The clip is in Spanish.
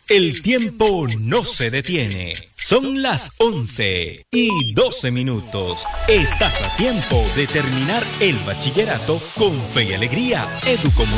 El tiempo no se detiene. Son las 11:12. Estás a tiempo de terminar el bachillerato con fe y alegría. Educomunicación.